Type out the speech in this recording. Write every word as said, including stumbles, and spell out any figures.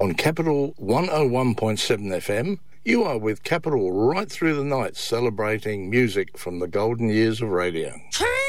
On Capital one oh one point seven F M, you are with Capital right through the night, celebrating music from the golden years of radio. Change